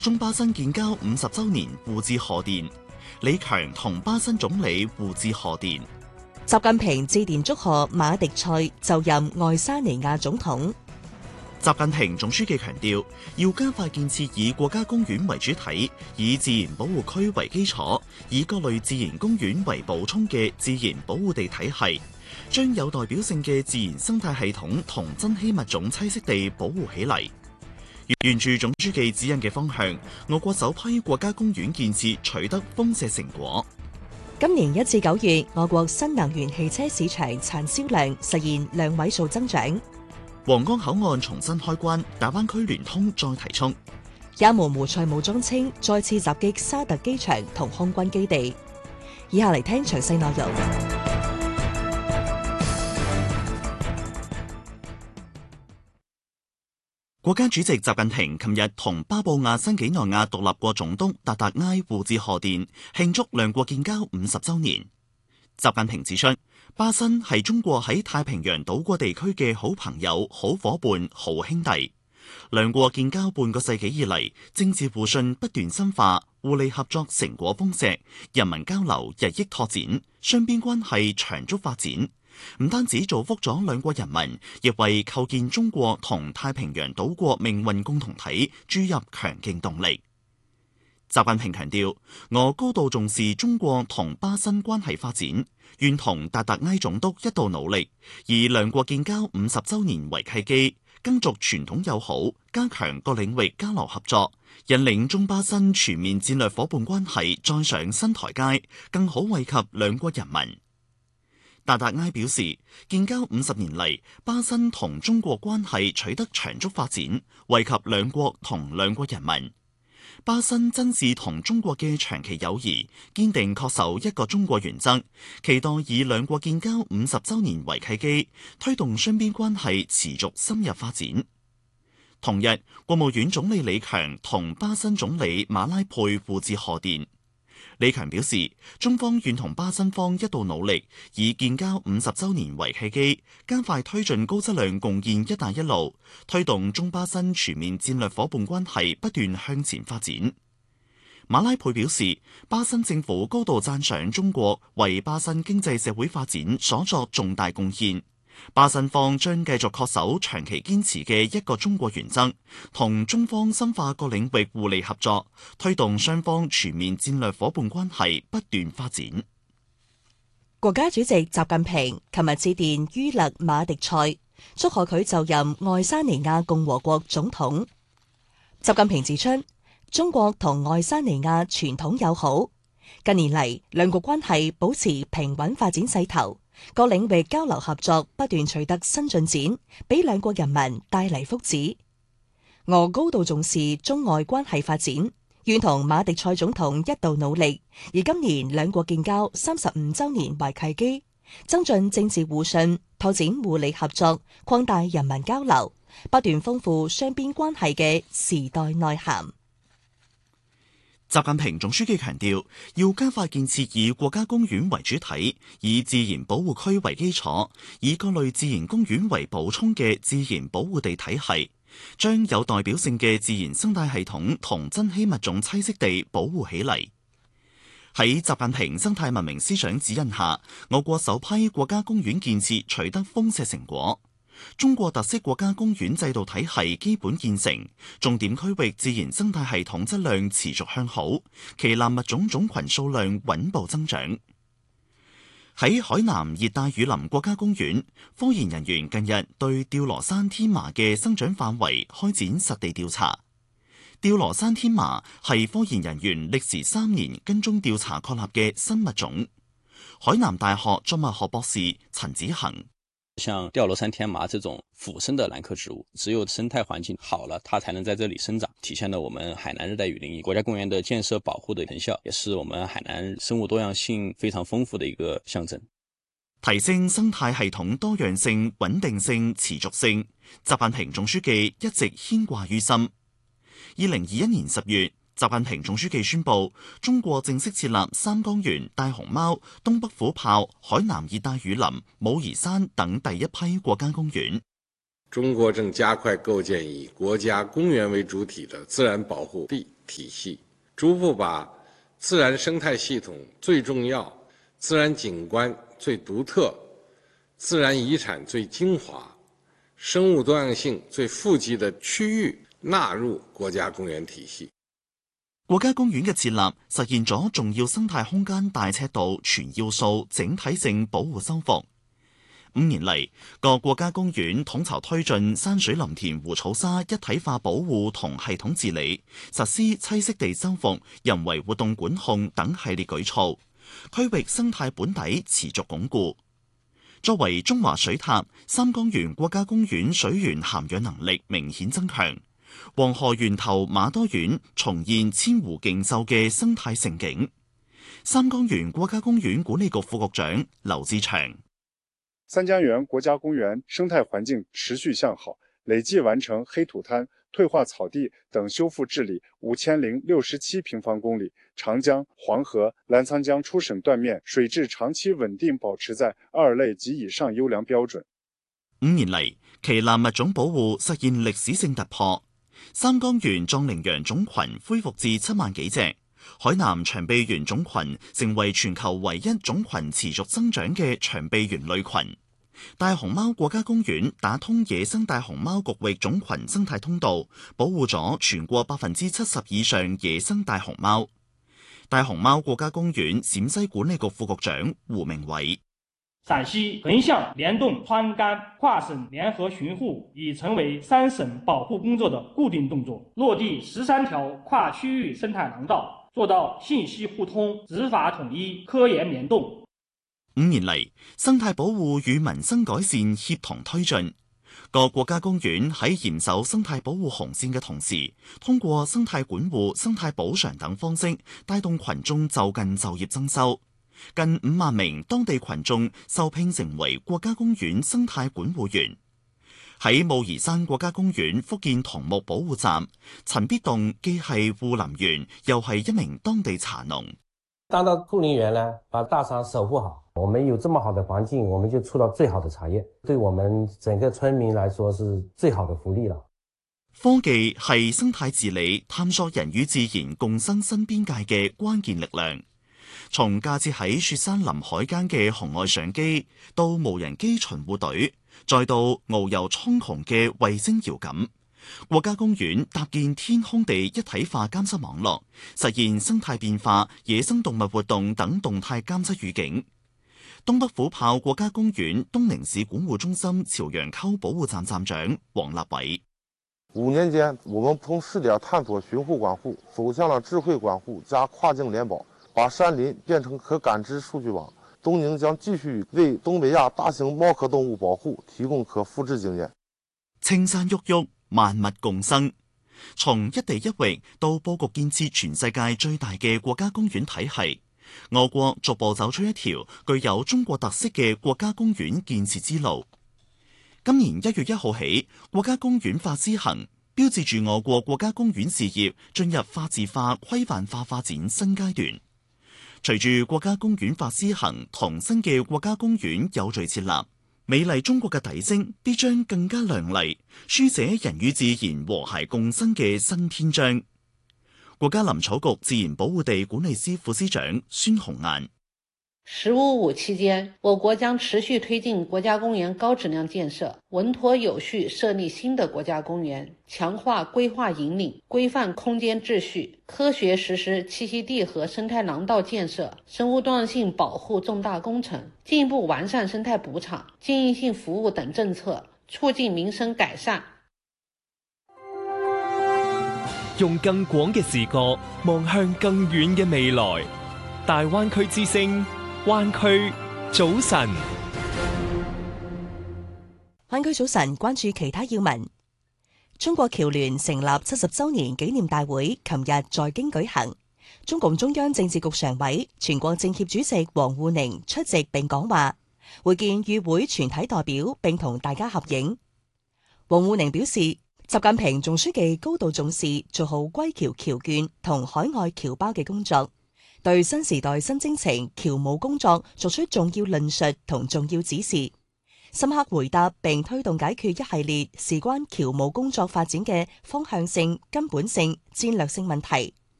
中巴新建交50週年互致賀電，李強同巴新總理互致賀電。 習近平致電祝賀馬迪塞就任愛沙尼亞總統。 習近平總書記強調，要加快建設以國家公園為主體、以自然保護區為基礎、以各類自然公園為補充嘅自然保護地體系，將有代表性嘅自然生態系統同珍稀物種棲息地保護起嚟。沿住總書記指引嘅方向，我國首批國家公園建設取得豐碩成果。 今年1至9月，我國新能源汽車市場產銷量實現2位數增長。 皇崗口岸重新開關，大灣區聯通再提速。 也門胡塞武裝稱再次襲擊沙特機場同空軍基地。以下嚟聽詳細內容。 國家主席習近平琴日同巴布亞新幾內亞獨立國總督達達埃互致賀電，慶祝兩國建交50週年。習近平指出，巴新係中國喺太平洋島國地區嘅好朋友、好伙伴、好兄弟。兩國建交半個世紀以嚟，政治互信不斷深化，互利合作成果豐碩，人民交流日益拓展，雙邊關係長足發展。唔單止造福咗兩國人民，亦為構建中國同太平洋島國命運共同體注入強勁動力。習近平強調，我高度重視中國同巴新關係發展，願同達達埃總督一道努力，以兩國建交50週年為契機，耕耘傳統友好，加強各領域交流合作，引領中巴新全面戰略夥伴關係再上新台階，更好惠及兩國人民。達達埃表示，建交50年嚟，巴新同中國關係取得長足發展，惠及兩國同兩國人民。巴新珍視同中國嘅長期友誼，堅定恪守一個中國原則，期待以兩國建交50週年為契機，推動雙邊關係持續深入發展。同日，國務院總理李強同巴新總理馬拉佩互致賀電。李強表示，中方願同巴新方一道努力，以建交50週年為契機，加快推進高質量共建“一帶一路”，推動中巴新全面戰略夥伴關係不斷向前發展。馬拉佩表示，巴新政府高度讚賞中國為巴新經濟社會發展所作重大貢獻。巴新方將繼續恪守長期堅持嘅一個中國原則，同中方深化各領域互利合作，推動雙方全面戰略夥伴關係不斷發展。 國家主席習近平琴日致電于勒馬迪塞，祝賀佢就任愛沙尼亞共和國總統。習近平指出，中國同愛沙尼亞傳統友好，近年嚟兩國關係保持平穩發展勢頭。各領域交流合作不斷取得新進展，俾兩國人民帶嚟福祉。我高度重視中外關係發展，願同馬迪塞總統一道努力，以今年兩國建交35週年為契機，增進政治互信，拓展互利合作，擴大人民交流，不斷豐富雙邊關係嘅時代內涵。 習近平總書記強調，要加快建設以國家公園為主體、以自然保護區為基礎、以各類自然公園為補充嘅自然保護地體系，將有代表性嘅自然生態系統同珍稀物種棲息地保護起嚟。喺習近平生態文明思想指引下，我國首批國家公園建設取得豐碩成果。中國特色國家公園制度體系基本建成，重點區域自然生態系統質量持續向好，旗艦物種種群數量穩步增長。喺海南熱帶雨林國家公園，科研人員近日對吊羅山天麻嘅生長範圍開展實地調查。吊羅山天麻係科研人員歷時3年跟蹤調查確立嘅新物種。海南大學作物學博士陳子恒。 像吊羅山天麻這種腐生的蘭科植物，只有生態環境好了，它才能在這裡生長，體現了我們海南熱帶雨林國家公園的建設保護的成效，也是我們海南生物多樣性非常豐富的一個象徵。 提升生態系統多樣性、穩定性、持續性，習近平總書記一直牽掛於心。2021年10月，習近平總書記宣布，中國正式設立三江源、大熊貓、東北虎豹、海南熱帶雨林、武夷山等第一批國家公園。 中国正加快构建以国家公园为主体的自然保護地體系，逐步把自然生態系統最重要、自然景觀最獨特、自然遺產最精華、生物多樣性最富集的區域納入國家公園體系。 國家公園嘅設立實現咗重要生態空間大尺度全要素整體性保護修復。5年嚟，各國家公園統籌推進山水林田湖草沙一體化保護同系統治理，實施棲息地修復、人為活動管控等系列舉措，區域生態本底持續鞏固。作為中華水塔，三江源國家公園水源涵養能力明顯增強，黃河源頭馬多縣重現千湖競秀嘅生態盛景。三江源國家公園管理局副局長劉志祥。 三江源國家公園生態環境持續向好，累計完成黑土灘、退化草地等修復治理5067平方公里，長江、黃河、瀾滄江出省斷面水質長期穩定保持在2類及以上優良標準。 5年嚟，旗艦物種保護實現歷史性突破，三江源壯羚羊種群恢復至7萬幾隻，海南長臂猿種群成為全球唯一種群持續增長嘅長臂猿類群。大熊貓國家公園打通野生大熊貓局域種群生態通道，保護咗全國70%以上野生大熊貓。大熊貓國家公園陝西管理局副局長胡明偉。 陝西橫向聯動川甘跨省聯合巡護已成為3省保護工作的固定動作，落地13條跨區域生態廊道，做到信息互通、執法統一、科研聯動。 5年嚟，生態保護與民生改善協同推進。各國家公園喺嚴守生態保護紅線嘅同時，通過生態管護、生態補償等方式，帶動群眾就近就業增收。近5萬名當地群眾受聘成為國家公園生態管護員。喺武夷山國家公園福建桐木保護站，陳必棟既係護林員，又係一名當地茶農。 當到護林員呢，把大山守護好，我們有這麼好的環境，我們就出到最好的茶葉，對我們整個村民來說是最好的福利了。 科技係生態治理、探索人與自然共生新邊界嘅關鍵力量。從架設喺雪山林海間嘅紅外相機，到無人機巡護隊，再到遨遊蒼穹嘅衛星遙感，國家公園搭建天空地一體化監測網絡，實現生態變化、野生動物活動等動態監測預警。東北虎豹國家公園東寧市管護中心朝陽溝保護站站長黃立偉。 5年間，我們從試點探索巡護管護，走向了智慧管護加跨境聯保，把山林變成可感知數據網。東寧將繼續為東北亞大型貓科動物保護提供可複製經驗。 青山郁郁，萬物共生。從一地一域到佈局建設全世界最大嘅國家公園體系，我國逐步走出一條具有中國特色嘅國家公園建設之路。今年1月1號起，國家公園法施行，標誌住我國國家公園事業進入法治化、規範化發展新階段。隨住國家公園法施行同新嘅國家公園有序設立，美麗中國嘅底色必將更加亮麗，書寫人與自然和諧共生嘅新篇章。國家林草局自然保護地管理司副司長孫紅雁。 “15+5”期間，我國將持續推進國家公園高質量建設，穩妥有序設立新的國家公園，強化規劃引領，規範空間秩序，科學實施棲息地和生態廊道建設、生物多樣性保護重大工程，進一步完善生態補償、經營性服務等政策，促進民生改善。 用更廣嘅視角望向更遠嘅未來，大灣區之聲。灣區早晨， 灣區早晨，關注其他要聞。中國僑聯成立70周年紀念大會，琴日在京舉行。中共中央政治局常委、全國政協主席王滬寧出席並講話，會見與會全體代表，並同大家合影。王滬寧表示，習近平總書記高度重視做好歸僑僑眷同海外僑胞嘅工作。對新時代新征程僑務工作作出重要論述同重要指示， 深刻回答並推動解決一系列事關僑務工作發展嘅方向性、根本性、戰略性問題，